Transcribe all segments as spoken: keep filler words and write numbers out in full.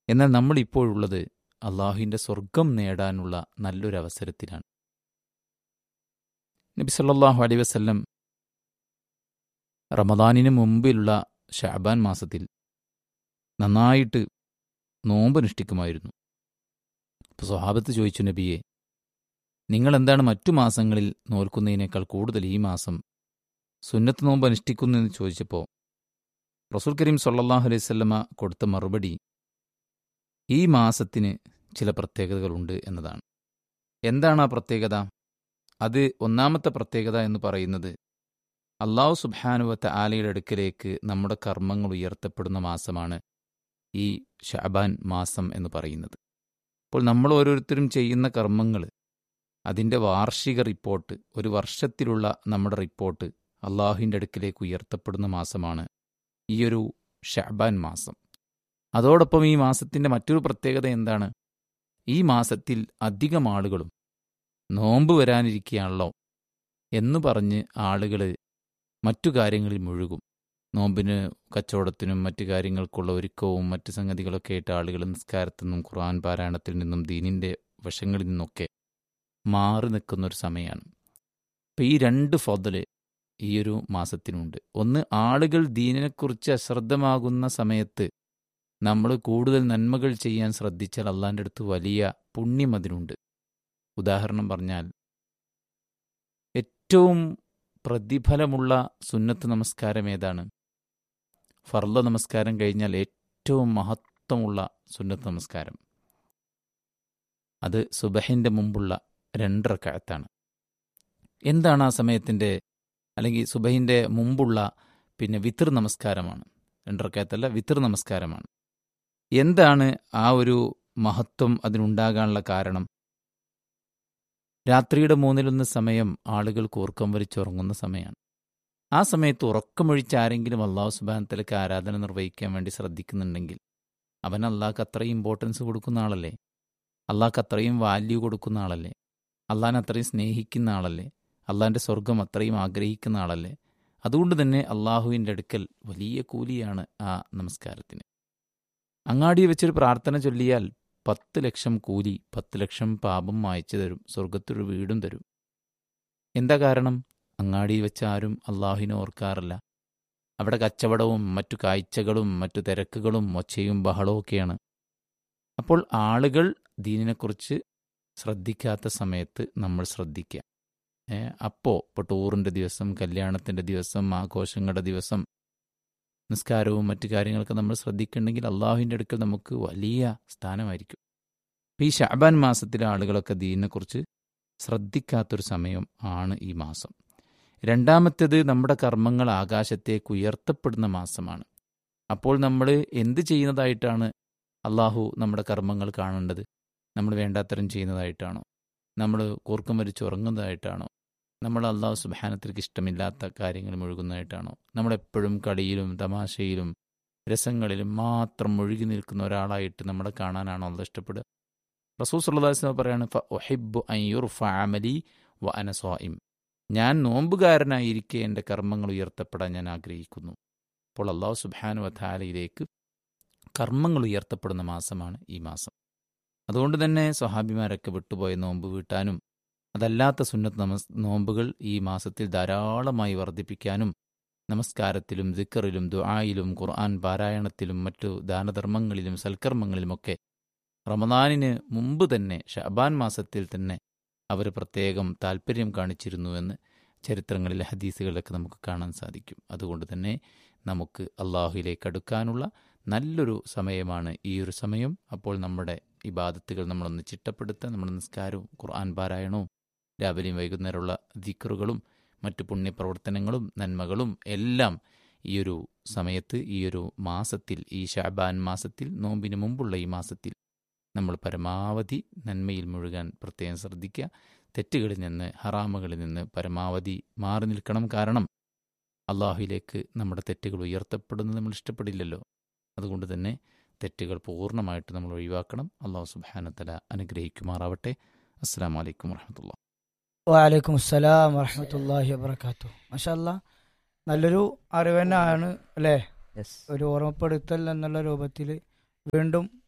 എന്നാൽ നമ്മളിപ്പോഴുള്ളത് അള്ളാഹുവിൻ്റെ സ്വർഗം നേടാനുള്ള നല്ലൊരു അവസരത്തിലാണ്. നബി സല്ലല്ലാഹു അലൈഹി വസല്ലം റമദാനിന് മുമ്പിലുള്ള ശഅബാൻ മാസത്തിൽ നന്നായിട്ട് നോമ്പനുഷ്ഠിക്കുമായിരുന്നു. അപ്പോൾ സ്വഹാബത്ത് ചോദിച്ചു, നബിയെ, നിങ്ങളെന്താണ് മറ്റു മാസങ്ങളിൽ നോൽക്കുന്നതിനേക്കാൾ കൂടുതൽ ഈ മാസം സുന്നത്ത് നോമ്പ് അനുഷ്ഠിക്കുന്നു എന്ന് ചോദിച്ചപ്പോൾ റസൂൽ കരീം സല്ലല്ലാഹു അലൈഹി വസല്ലമ കൊടുത്ത മറുപടി ഈ മാസത്തിന് ചില പ്രത്യേകതകളുണ്ട് എന്നതാണ്. എന്താണ് ആ പ്രത്യേകത? അത് ഒന്നാമത്തെ പ്രത്യേകത എന്ന് പറയുന്നത് അല്ലാഹു സുബ്ഹാനഹു വ തആലയുടെ അടുക്കലേക്ക് നമ്മുടെ കർമ്മങ്ങൾ ഉയർത്തപ്പെടുന്ന മാസമാണ് ഈ ശഅബാൻ മാസം എന്ന് പറയുന്നത്. അപ്പോൾ നമ്മൾ ഓരോരുത്തരും ചെയ്യുന്ന കർമ്മങ്ങൾ, അതിൻ്റെ വാർഷിക റിപ്പോർട്ട്, ഒരു വർഷത്തിലുള്ള നമ്മുടെ റിപ്പോർട്ട് അള്ളാഹുവിൻ്റെ അടുക്കിലേക്ക് ഉയർത്തപ്പെടുന്ന മാസമാണ് ഈയൊരു ശഅബാൻ മാസം. അതോടൊപ്പം ഈ മാസത്തിൻ്റെ മറ്റൊരു പ്രത്യേകത എന്താണ്? ഈ മാസത്തിൽ അധികം ആളുകളും നോമ്പ് വരാനിരിക്കുകയാണല്ലോ എന്ന് പറഞ്ഞ് ആളുകൾ മറ്റു കാര്യങ്ങളിൽ മുഴുകും. നോമ്പിന് കച്ചവടത്തിനും മറ്റു കാര്യങ്ങൾക്കുള്ള ഒരുക്കവും മറ്റു സംഗതികളൊക്കെ ആയിട്ട് ആളുകൾ നിസ്കാരത്തിൽ നിന്നും ഖുർആൻ പാരായണത്തിൽ നിന്നും ദീനിൻ്റെ വശങ്ങളിൽ നിന്നൊക്കെ മാറി നിൽക്കുന്നൊരു സമയമാണ്. അപ്പം ഈ രണ്ട് ഫضല് ഈയൊരു മാസത്തിനുണ്ട്. ഒന്ന്, ആളുകൾ ദീനിനെക്കുറിച്ച് അശ്രദ്ധമാകുന്ന സമയത്ത് നമ്മൾ കൂടുതൽ നന്മകൾ ചെയ്യാൻ ശ്രദ്ധിച്ചാൽ അള്ളാൻ്റെ അടുത്ത് വലിയ പുണ്യം അതിനുണ്ട്. ഉദാഹരണം പറഞ്ഞാൽ, ഏറ്റവും പ്രതിഫലമുള്ള സുന്നത്ത് നമസ്കാരം ഏതാണ്? ഫർള് നമസ്കാരം കഴിഞ്ഞാൽ ഏറ്റവും മഹത്വമുള്ള സുന്നത്ത് നമസ്കാരം അത് സുബഹിൻ്റെ മുമ്പുള്ള രണ്ട് റക്അത്താണ്. എന്താണ് ആ സമയത്തിൻ്റെ, അല്ലെങ്കിൽ സുബഹിൻ്റെ മുമ്പുള്ള പിന്നെ വിത്ർ നമസ്കാരമാണ്. രണ്ട് റക്അത്തല്ല, വിത്ർ നമസ്കാരമാണ്. എന്താണ് ആ ഒരു മഹത്വം അതിനുണ്ടാകാനുള്ള കാരണം? രാത്രിയുടെ മൂന്നിലൊന്ന് സമയം ആളുകൾ കൂർക്കം വലിച്ചുറങ്ങുന്ന സമയമാണ്. ആ സമയത്ത് ഉറക്കമൊഴിച്ച് ആരെങ്കിലും അള്ളാഹു സുബ്ഹാനഹു തആലയ്ക്ക് ആരാധന നിർവഹിക്കാൻ വേണ്ടി ശ്രദ്ധിക്കുന്നുണ്ടെങ്കിൽ അവൻ അള്ളാഹ്ക്ക് അത്രയും ഇമ്പോർട്ടൻസ് കൊടുക്കുന്ന ആളല്ലേ, അള്ളാഹ്ക്ക് അത്രയും വാല്യൂ കൊടുക്കുന്ന ആളല്ലേ, അള്ളാഹിനെ അത്രയും സ്നേഹിക്കുന്ന ആളല്ലേ, അള്ളാഹിൻ്റെ സ്വർഗം അത്രയും ആഗ്രഹിക്കുന്ന ആളല്ലേ. അതുകൊണ്ട് തന്നെ അള്ളാഹുവിൻ്റെ അടുക്കൽ വലിയ കൂലിയാണ് ആ നമസ്കാരത്തിന്. അങ്ങാടി വെച്ചൊരു പ്രാർത്ഥന ചൊല്ലിയാൽ പത്ത് ലക്ഷം കൂലി, പത്ത് ലക്ഷം പാപം മായ്ച്ചു തരും, സ്വർഗത്തൊരു വീടും തരും. എന്താ കാരണം? അങ്ങാടി വെച്ച് ആരും അള്ളാഹുവിനെ ഓർക്കാറില്ല. അവിടെ കച്ചവടവും മറ്റു കാഴ്ചകളും മറ്റു തിരക്കുകളും ഒച്ചയും ബഹളവും ഒക്കെയാണ്. അപ്പോൾ ആളുകൾ ദീനിനെക്കുറിച്ച് ശ്രദ്ധിക്കാത്ത സമയത്ത് നമ്മൾ ശ്രദ്ധിക്കുക. അപ്പോൾ ഇപ്പോൾ ടൂറിൻ്റെ ദിവസം, കല്യാണത്തിൻ്റെ ദിവസം, ആഘോഷങ്ങളുടെ ദിവസം നിസ്കാരവും മറ്റു കാര്യങ്ങളൊക്കെ നമ്മൾ ശ്രദ്ധിക്കുന്നുണ്ടെങ്കിൽ അള്ളാഹുവിൻ്റെ അടുക്കൽ നമുക്ക് വലിയ സ്ഥാനമായിരിക്കും. ഈ ശഅബാൻ മാസത്തിലെ ആളുകളൊക്കെ ദീനിനെക്കുറിച്ച് ശ്രദ്ധിക്കാത്തൊരു സമയം ആണ് ഈ മാസം. രണ്ടാമത്തേത്, നമ്മുടെ കർമ്മങ്ങൾ ആകാശത്തേക്ക് ഉയർത്തപ്പെടുന്ന മാസമാണ്. അപ്പോൾ നമ്മൾ എന്ത് ചെയ്യുന്നതായിട്ടാണ് അള്ളാഹു നമ്മുടെ കർമ്മങ്ങൾ കാണേണ്ടത്? നമ്മൾ വേണ്ടാത്തരം ചെയ്യുന്നതായിട്ടാണോ? നമ്മൾ കൂർക്കം വരിച്ചുറങ്ങുന്നതായിട്ടാണോ? നമ്മൾ അള്ളാഹു സുബ്ഹാനഹു ഇഷ്ടമില്ലാത്ത കാര്യങ്ങൾ മുഴുകുന്നതായിട്ടാണോ? നമ്മളെപ്പോഴും കളിയിലും തമാശയിലും രസങ്ങളിലും മാത്രം മുഴുകി നിൽക്കുന്ന ഒരാളായിട്ട് നമ്മളെ കാണാനാണോ അള്ളാഹു ഇഷ്ടപ്പെടുക? റസൂൽ സല്ലല്ലാഹു അലൈഹി വസല്ലം പറയാണ്, ഫഉഹിബ്ബു അൻ യുർഫഅ അമലി വഅന സ്വായിം. ഞാൻ നോമ്പുകാരനായിരിക്കെ എൻ്റെ കർമ്മങ്ങൾ ഉയർത്തപ്പെടാൻ ഞാൻ ആഗ്രഹിക്കുന്നു. അപ്പോൾ അള്ളാഹു സുബ്ഹാനഹു വ തആലയിലേക്ക് കർമ്മങ്ങൾ ഉയർത്തപ്പെടുന്ന മാസമാണ് ഈ മാസം. അതുകൊണ്ട് തന്നെ സ്വഹാബിമാരൊക്കെ വിട്ടുപോയ നോമ്പ് വീട്ടാനും അതല്ലാത്ത സുന്നത്ത് നമസ് നോമ്പുകൾ ഈ മാസത്തിൽ ധാരാളമായി വർദ്ധിപ്പിക്കാനും നമസ്കാരത്തിലും ദിക്റിലും ദുആയിലും ഖുർആൻ പാരായണത്തിലും മറ്റു ദാനധർമ്മങ്ങളിലും സൽക്കർമ്മങ്ങളിലുമൊക്കെ റമദാനിന് മുമ്പ് തന്നെ ശഅബാൻ മാസത്തിൽ തന്നെ അവർ പ്രത്യേകം താല്പര്യം കാണിച്ചിരുന്നുവെന്ന് ചരിത്രങ്ങളിലെ ഹദീസുകളിലൊക്കെ നമുക്ക് കാണാൻ സാധിക്കും. അതുകൊണ്ട് തന്നെ നമുക്ക് അള്ളാഹുവിലേക്ക് അടുക്കാനുള്ള നല്ലൊരു സമയമാണ് ഈ ഒരു സമയം. അപ്പോൾ നമ്മുടെ ഇബാദത്തുകൾ നമ്മളൊന്ന് ചിട്ടപ്പെടുത്തുക. നമ്മുടെ നിസ്കാരവും ഖുർആൻ പാരായണവും രാവിലെയും വൈകുന്നേരമുള്ള ദിക്റുകളും മറ്റു പുണ്യപ്രവർത്തനങ്ങളും നന്മകളും എല്ലാം ഈ ഒരു സമയത്ത്, ഈ ഒരു മാസത്തിൽ, ഈ ശഅബാൻ മാസത്തിൽ, നോമ്പിന് മുമ്പുള്ള ഈ മാസത്തിൽ നമ്മൾ പരമാവധി നന്മയിൽ മുഴുകാൻ പ്രത്യേകം ശ്രദ്ധിക്കുക. തെറ്റുകളിൽ നിന്ന്, ഹറാമുകളിൽ നിന്ന് പരമാവധി മാറി നിൽക്കണം. കാരണം അള്ളാഹുവിലേക്ക് നമ്മുടെ തെറ്റുകൾ ഉയർത്തപ്പെടുന്നത് നമ്മൾ ഇഷ്ടപ്പെടില്ലല്ലോ. അതുകൊണ്ട് തന്നെ തെറ്റുകൾ പൂർണ്ണമായിട്ട് നമ്മൾ ഒഴിവാക്കണം. അള്ളാഹു സുബ്ഹാനഹു തആല അനുഗ്രഹിക്കുമാറാവട്ടെ. അസ്സലാമു അലൈക്കും വറഹ്മത്തുള്ളാഹി. വഅലൈക്കും അസ്സലാം വറഹ്മത്തുള്ളാഹി വബറകാതുഹു. മാഷാഅല്ലാഹ്, നല്ലൊരു അറിവ് തന്നെയാണ് അല്ലേ? ഒരു ഓർമ്മപ്പെടുത്തൽ എന്നുള്ള രൂപത്തിൽ വീണ്ടും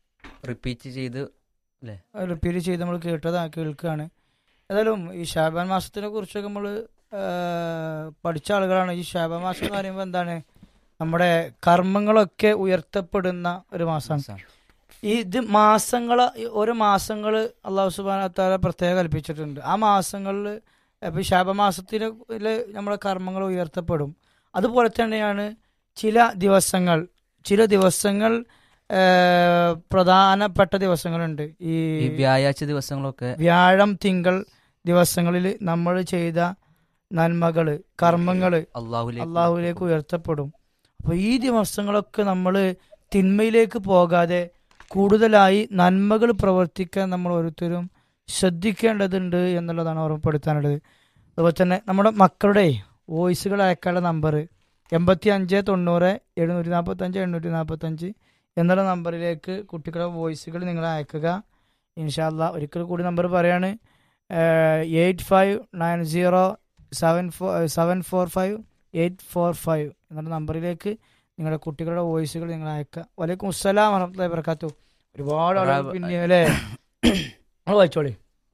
റിപ്പീറ്റ് ചെയ്ത് റിപ്പീറ്റ് ചെയ്ത് നമ്മൾ കേട്ടതാ കേൾക്കുകയാണ്. ഏതായാലും ഈ ഷാബാൻ മാസത്തിനെ കുറിച്ചൊക്കെ നമ്മൾ പഠിച്ച ആളുകളാണ്. ഈ ഷാബാൻ മാസം എന്ന് പറയുമ്പോൾ എന്താണ്, നമ്മുടെ കർമ്മങ്ങളൊക്കെ ഉയർത്തപ്പെടുന്ന ഒരു മാസമാണ്. ഈ ഇത് മാസങ്ങൾ, ഓരോ മാസങ്ങൾ അള്ളാഹു സുബ്ഹാനഹു വ തആല പ്രത്യേകം കൽപ്പിച്ചിട്ടുണ്ട്. ആ മാസങ്ങളിൽ ഇപ്പം ഷാബാൻ മാസത്തിൽ നമ്മുടെ കർമ്മങ്ങൾ ഉയർത്തപ്പെടും. അതുപോലെ തന്നെയാണ് ചില ദിവസങ്ങൾ ചില ദിവസങ്ങൾ പ്രധാനപ്പെട്ട ദിവസങ്ങളുണ്ട്. ഈ വ്യാഴാഴ്ച ദിവസങ്ങളൊക്കെ, വ്യാഴം തിങ്കൾ ദിവസങ്ങളിൽ നമ്മൾ ചെയ്ത നന്മകള് കർമ്മങ്ങള് അള്ളാഹുവിലേക്ക് ഉയർത്തപ്പെടും. അപ്പൊ ഈ ദിവസങ്ങളൊക്കെ നമ്മൾ തിന്മയിലേക്ക് പോകാതെ കൂടുതലായി നന്മകൾ പ്രവർത്തിക്കാൻ നമ്മൾ ഓരോരുത്തരും ശ്രദ്ധിക്കേണ്ടതുണ്ട് എന്നുള്ളതാണ് ഓർമ്മപ്പെടുത്താനുള്ളത്. അതുപോലെ തന്നെ നമ്മുടെ മക്കളുടെ വോയിസുകൾ അയക്കാനുള്ള നമ്പർ എൺപത്തി അഞ്ച് തൊണ്ണൂറ് എഴുന്നൂറ്റി നാൽപ്പത്തഞ്ച് എണ്ണൂറ്റി നാൽപ്പത്തഞ്ച് എന്നുള്ള നമ്പറിലേക്ക് കുട്ടികളുടെ വോയിസുകൾ നിങ്ങൾ അയക്കുക. ഇൻഷാ അല്ലാ ഒരിക്കൽ കൂടി നമ്പർ പറയാണ്, eight five nine zero seven four seven four five eight four five എന്നുള്ള നമ്പറിലേക്ക് നിങ്ങളുടെ കുട്ടികളുടെ വോയിസുകൾ നിങ്ങൾ അയക്കുക. വലൈക്കും അസ്സലാം വറഹ്മത്തുള്ളാഹി വബറകാതുഹു. ഒരുപാട് ആളുകൾ പിന്നെ അല്ലേ നമ്മൾ വായിച്ചോളി.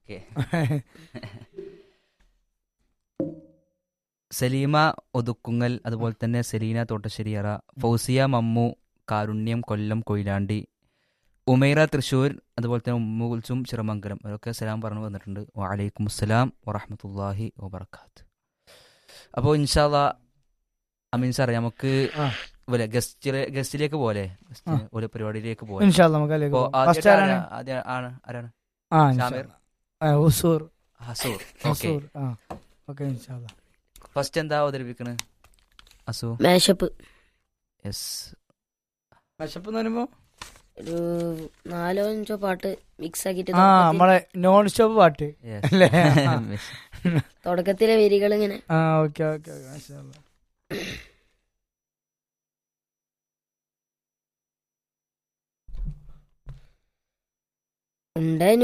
സലീമ ഒതുക്കുങ്ങൽ, അതുപോലെ തന്നെ സെലീന തോട്ടശ്ശേരിയറ, ഫൗസിയ മമ്മു കാരുണ്യം കൊല്ലം കൊയിലാണ്ടി, ഉമൈറ തൃശ്ശൂർ, അതുപോലെ തന്നെ ഉമ്മു കുൽസും ചിറമംഗലം, അവരൊക്കെ സലാം പറഞ്ഞു വന്നിട്ടുണ്ട്. വഅലൈക്കും അസ്സലാം വറഹ്മത്തുള്ളാഹി വബറകാത്ത്. അപ്പോൾ ഇൻഷാ അല്ലാ അമീൻ സാറേ നമുക്ക് ഗസ്റ്റിലെ ഗസ്റ്റിലേക്ക് പോലെ ഒരു പരിപാടിയിലേക്ക് പോകാം. ഫസ്റ്റ് എന്താ അവതരിപ്പിക്കണേ? അസു മാഷപ്പ്. യെസ്, മാഷപ്പ് എന്ന് പറയുമ്പോ ഒരു നാലോ അഞ്ചോ പാട്ട് മിക്സ് ആക്കിട്ട് നമ്മളെ നോൺ സ്റ്റോപ്പ് പാട്ട് അല്ലേ? തുടക്കത്തിലെ വരികൾ ഇങ്ങനെ. ആ ഓക്കെ ഓക്കെ മാഷാ അല്ലാ. ഉണ്ടായിരുന്നു